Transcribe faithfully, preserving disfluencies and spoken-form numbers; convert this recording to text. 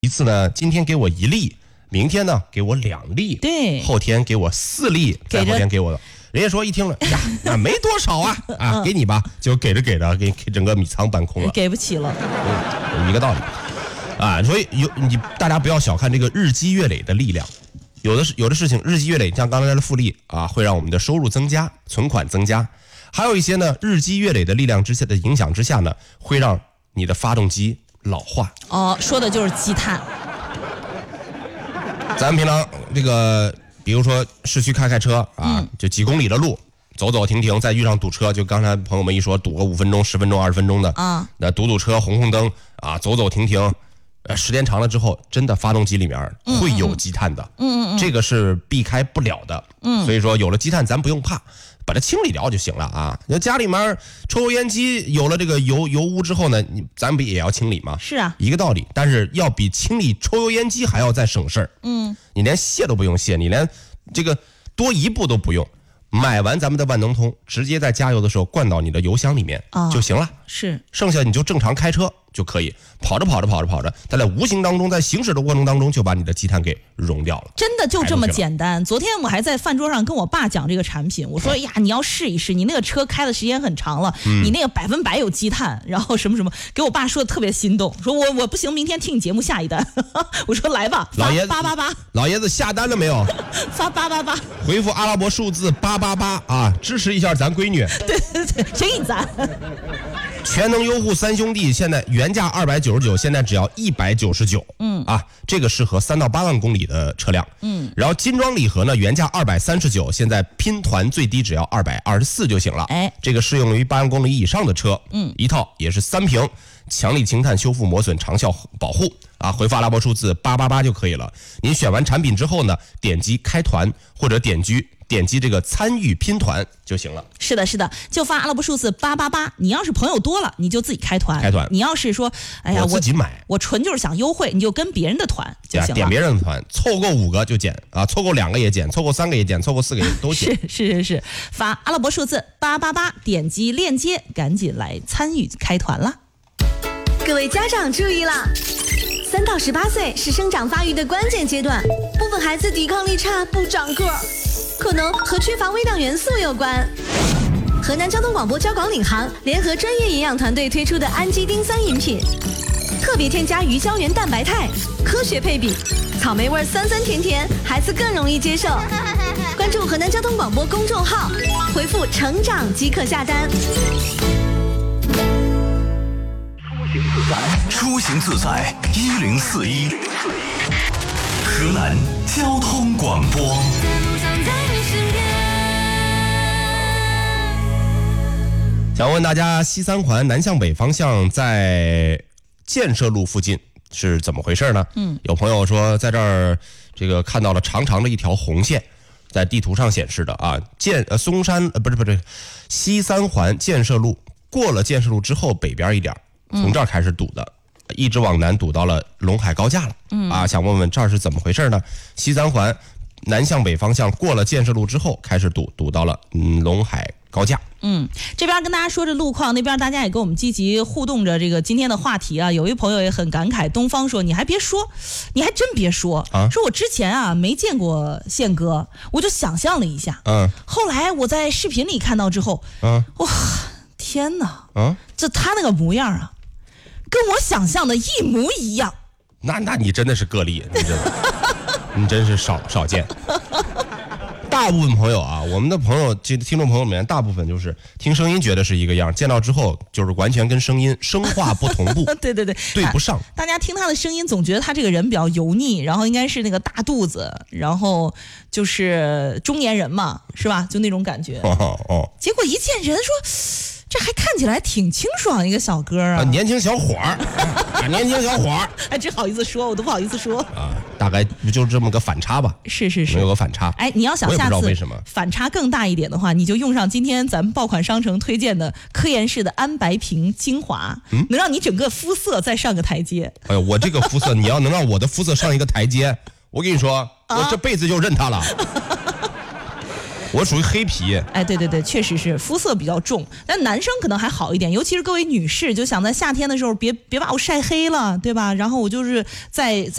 次呢，今天给我一粒，明天呢给我两粒， 对， 后天给我四粒，再后天给我。人家说一听了呀，那没多少啊啊，给你吧，就给着给着，给给整个米仓搬空了， 给不起了， 嗯，一个道理啊。所以有你大家不要小看这个日积月累的力量，有的是有的事情日积月累，像刚才的复利啊，会让我们的收入增加，存款增加；还有一些呢，日积月累的力量之下的影响之下呢，会让你的发动机老化。 哦，说的就是积碳。 咱们平常这个。比如说市区开开车啊， 嗯、 就几公里的路，走走停停，再遇上堵车，就刚才朋友们一说，堵个五分钟、十分钟、二十分钟的啊，那堵堵车、红红灯啊，走走停停，呃，时间长了之后，真的发动机里面会有积碳的，嗯嗯嗯，这个是避开不了的，嗯，所以说有了积碳，咱不用怕。把它清理掉就行了啊！那家里面抽油烟机有了这个油油污之后呢，你咱不也要清理吗？ 是啊， 一个道理。但是要比清理抽油烟机还要再省事儿。嗯，你连卸都不用卸，你连这个多一步都不用。买完咱们的万能通，直接在加油的时候灌到你的油箱里面、哦、就行了。 是， 剩下你就正常开车就可以，跑着跑着跑着跑着，它在无形当中，在行驶的过程当中就把你的积碳给溶掉了。 真的就这么简单。昨天我还在饭桌上跟我爸讲这个产品，我说呀，你要试一试，你那个车开的时间很长了，嗯、你那个百分百有积碳，然后什么什么，给我爸说的特别心动，说我我不行，明天听你节目下一单。我说来吧， 老爷子八八八， 老爷子下单了没有？ 发八八八， 回复阿拉伯数字八八八啊，支持一下咱闺女。 对对对，谁给你赞？ 全能优护三兄弟现在原价二百九十九，现在只要一百九十九。嗯啊，这个适合三到八万公里的车辆。嗯，然后金装礼盒呢，原价二百三十九，现在拼团最低只要二百二十四就行了。哎，这个适用于八万公里以上的车。嗯，一套也是三瓶，强力清碳修复磨损长效保护啊，回复阿拉伯数字八八八就可以了。您选完产品之后呢，点击开团或者点击。点击这个参与拼团就行了。 是的，是的，就发阿拉伯数字八八八。你要是朋友多了，你就自己开团。 开团。 你要是说，哎呀， 我自己买， 我纯就是想优惠，你就跟别人的团就行了。 点别人的团，凑够五个就减啊，凑够两个也减，凑够三个也减，凑够四个也都减。 是是是是，发阿拉伯数字八八八，点击链接，赶紧来参与开团了。 各位家长注意啦！三到十八岁是生长发育的关键阶段，部分孩子抵抗力差，不长个儿。可能和缺乏微量元素有关。河南交通广播交广领航联合专业营养团队推出的氨基丁三饮品，特别添加鱼胶原蛋白肽，科学配比，草莓味酸酸甜甜，孩子更容易接受。关注河南交通广播公众号，回复成长即可下单。 出行自在一零四一，河南交通广播。 想问大家，西三环南向北方向在建设路附近是怎么回事呢？嗯，有朋友说在这儿这个看到了长长的一条红线，在地图上显示的啊，建呃松山呃不是不是西三环建设路，过了建设路之后北边一点，从这儿开始堵的。嗯、一直往南堵到了陇海高架了。嗯啊，想问问这儿是怎么回事呢？西三环南向北方向过了建设路之后开始堵，堵到了嗯陇海高架。 嗯，这边跟大家说这路况，那边大家也跟我们积极互动着这个今天的话题啊。有一朋友也很感慨，东方说你还别说，你还真别说，啊、说我之前啊没见过宪哥，我就想象了一下，嗯，后来我在视频里看到之后，嗯，哇，天哪，嗯，这他那个模样啊，跟我想象的一模一样。 那那你真的是个例，你真的，你真是少少见。大部分朋友啊，我们的朋友，听听众朋友里面，大部分就是听声音觉得是一个样，见到之后就是完全跟声音声画不同步， 对对对， 对不上。 大家听他的声音，总觉得他这个人比较油腻，然后应该是那个大肚子，然后就是中年人嘛，是吧？就那种感觉。哦哦。结果一见人说。这还看起来挺清爽一个小哥啊， 啊年轻小伙儿，啊、年轻小伙儿， 还真好意思说，我都不好意思说啊，大概就这么个反差吧。 是是是， 有个反差。 哎，你要想下次为什么反差更大一点的话，你就用上今天咱们爆款商城推荐的科颜氏的安白瓶精华，嗯，能让你整个肤色再上个台阶。 哎呦，我这个肤色，你要能让我的肤色上一个台阶，我跟你说，啊、我这辈子就认他了。我属于黑皮， 哎，对对对，确实是肤色比较重，但男生可能还好一点，尤其是各位女士，就想在夏天的时候别别把我晒黑了，对吧？然后我就是在在